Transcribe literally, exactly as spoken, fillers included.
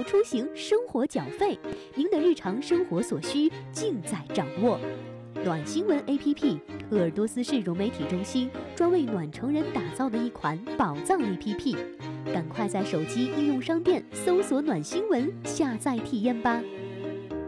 出行、生活缴费，您的日常生活所需尽在掌握。暖新闻 A P P， 鄂尔多斯市融媒体中心专为暖城人打造的一款宝藏 A P P， 赶快在手机应用商店搜索暖新闻，下载体验吧。